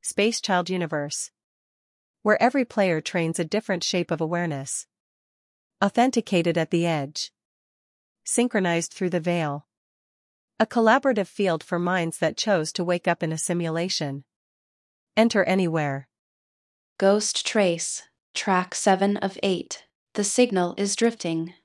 Space Child Universe, where every player trains a different shape of awareness. Authenticated at the edge. Synchronized through the veil. A collaborative field for minds that chose to wake up in a simulation. Enter anywhere. Ghost Trace, Track 7 of 8. The signal is drifting.